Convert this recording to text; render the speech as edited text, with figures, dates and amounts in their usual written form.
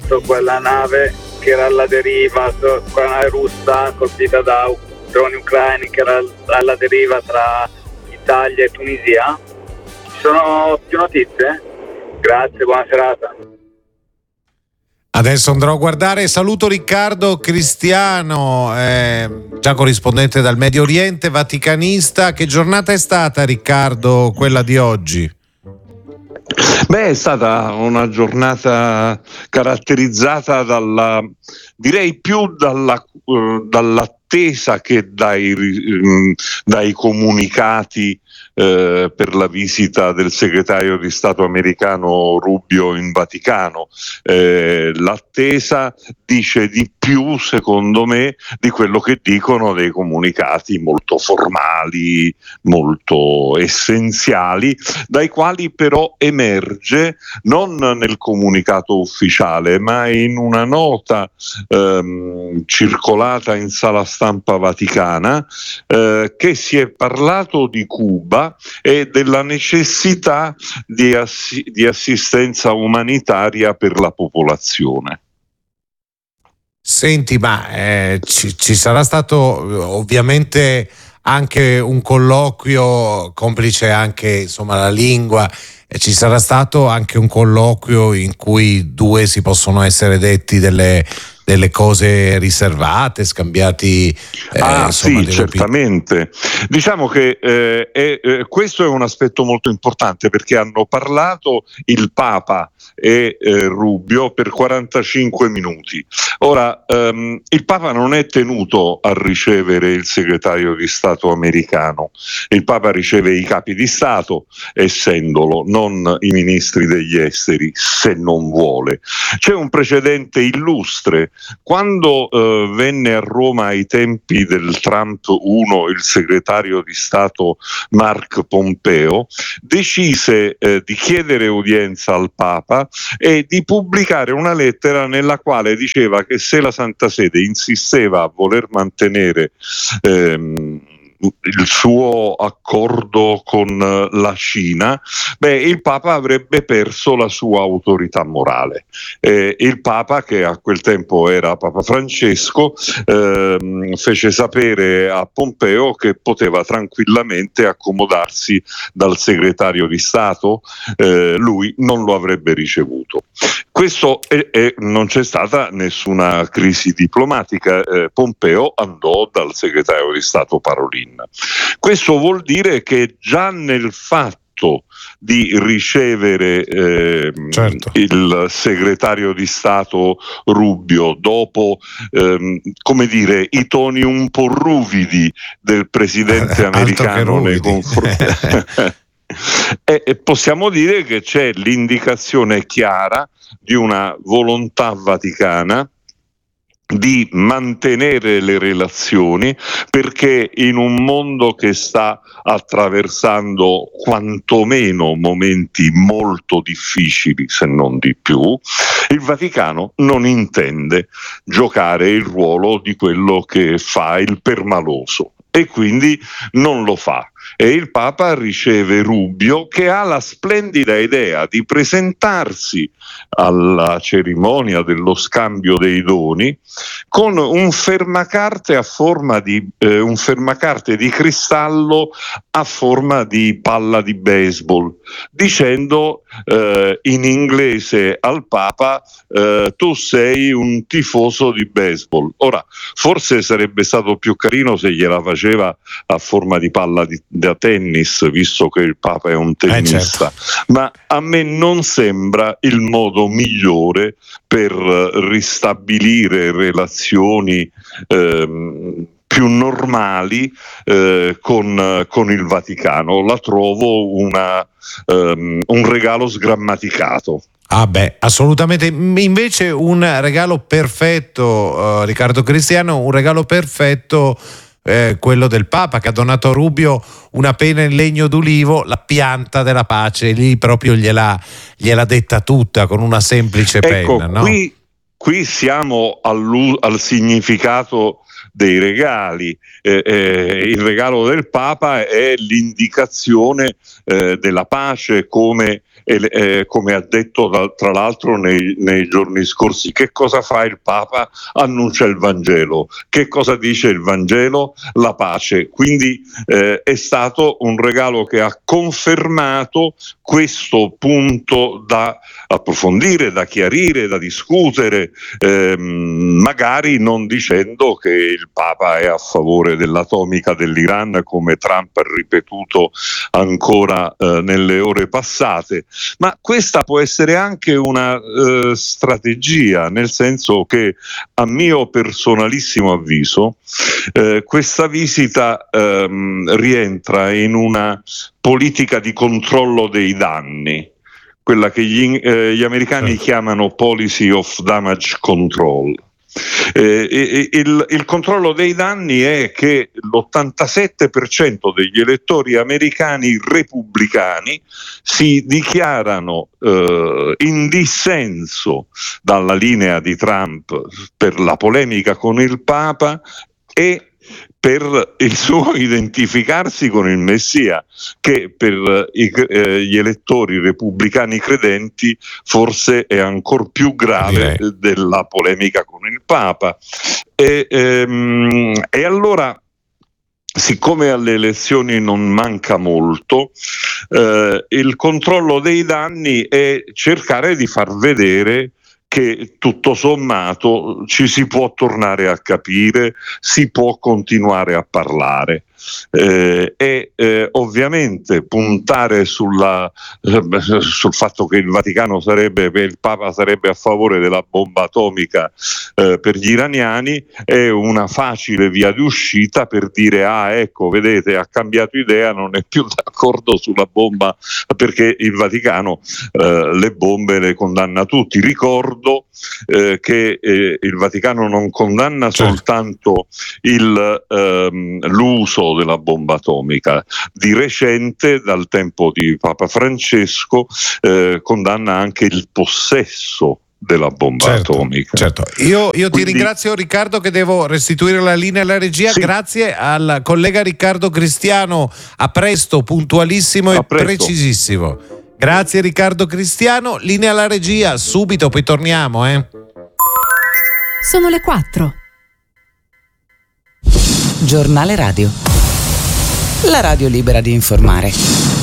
trovato quella nave che era alla deriva, quella nave russa colpita da droni ucraini che era alla deriva tra Italia e Tunisia? Ci sono più notizie? Grazie, buona serata. Adesso andrò a guardare. Saluto Riccardo Cristiano, già corrispondente dal Medio Oriente, vaticanista. Che giornata è stata, Riccardo, quella di oggi? È stata una giornata caratterizzata direi più dall'attesa che dai comunicati per la visita del segretario di Stato americano Rubio in Vaticano. L'attesa dice di più, secondo me, di quello che dicono dei comunicati molto formali, molto essenziali, dai quali però emerge, non nel comunicato ufficiale, ma in una nota circolata in sala stampa vaticana, che si è parlato di Cuba e della necessità di assistenza umanitaria per la popolazione. Senti, ma ci sarà stato ovviamente anche un colloquio, complice anche insomma la lingua, ci sarà stato anche un colloquio in cui due si possono essere detti delle cose riservate, scambiati sì, certamente. Diciamo che questo è un aspetto molto importante, perché hanno parlato il Papa e Rubio per 45 minuti. Ora, il Papa non è tenuto a ricevere il segretario di Stato americano. Il Papa riceve i capi di Stato, essendolo, non i ministri degli esteri, se non vuole. C'è un precedente illustre. Quando venne a Roma ai tempi del Trump 1 il segretario di Stato Mark Pompeo, decise di chiedere udienza al Papa e di pubblicare una lettera nella quale diceva che se la Santa Sede insisteva a voler mantenere il suo accordo con la Cina, il Papa avrebbe perso la sua autorità morale. Il Papa, che a quel tempo era Papa Francesco, fece sapere a Pompeo che poteva tranquillamente accomodarsi dal segretario di Stato, lui non lo avrebbe ricevuto. Questo non c'è stata nessuna crisi diplomatica, Pompeo andò dal segretario di Stato Parolin. Questo vuol dire che già nel fatto di ricevere il segretario di Stato Rubio dopo i toni un po' ruvidi del presidente americano nei confronti possiamo dire che c'è l'indicazione chiara di una volontà vaticana di mantenere le relazioni, perché in un mondo che sta attraversando quantomeno momenti molto difficili, se non di più, il Vaticano non intende giocare il ruolo di quello che fa il permaloso e quindi non lo fa. E il Papa riceve Rubio, che ha la splendida idea di presentarsi alla cerimonia dello scambio dei doni con un fermacarte a forma di un fermacarte di cristallo a forma di palla di baseball, dicendo in inglese al Papa tu sei un tifoso di baseball. Ora, forse sarebbe stato più carino se gliela faceva a forma di palla da tennis, visto che il Papa è un tennista, ma a me non sembra il modo migliore per ristabilire relazioni più normali con il Vaticano. La trovo un regalo sgrammaticato. Assolutamente. Invece un regalo perfetto, Riccardo Cristiano, un regalo perfetto, quello del Papa, che ha donato a Rubio una penna in legno d'ulivo, la pianta della pace. Lì proprio gliela detta tutta con una semplice penna, no? Qui siamo al significato dei regali. Il regalo del Papa è l'indicazione della pace come come ha detto tra l'altro nei giorni scorsi. Che cosa fa il Papa? Annuncia il Vangelo. Che cosa dice il Vangelo? La pace. Quindi è stato un regalo che ha confermato questo punto da approfondire, da chiarire, da discutere, magari non dicendo che il Papa è a favore dell'atomica dell'Iran, come Trump ha ripetuto ancora nelle ore passate, ma questa può essere anche una strategia, nel senso che, a mio personalissimo avviso, questa visita rientra in una politica di controllo dei danni, quella che gli americani chiamano policy of damage control. Il controllo dei danni è che l'87% degli elettori americani repubblicani si dichiarano in dissenso dalla linea di Trump per la polemica con il Papa e per il suo identificarsi con il Messia, che per gli elettori repubblicani credenti forse è ancora più grave della polemica con il Papa. E allora, siccome alle elezioni non manca molto, il controllo dei danni è cercare di far vedere che tutto sommato ci si può tornare a capire, si può continuare a parlare. Ovviamente puntare sul fatto che il Papa sarebbe a favore della bomba atomica per gli iraniani è una facile via di uscita per dire: ecco, vedete, ha cambiato idea, non è più d'accordo sulla bomba, perché il Vaticano le bombe le condanna tutti. Ricordo che il Vaticano non condanna soltanto l'uso della bomba atomica. Di recente, dal tempo di Papa Francesco, condanna anche il possesso della bomba atomica. Certo. Io ti ringrazio, Riccardo, che devo restituire la linea alla regia. Sì. Grazie al collega Riccardo Cristiano. A presto, puntualissimo e precisissimo. Grazie Riccardo Cristiano. Linea alla regia, subito, poi torniamo. Sono le 4. Giornale Radio. La radio libera di informare.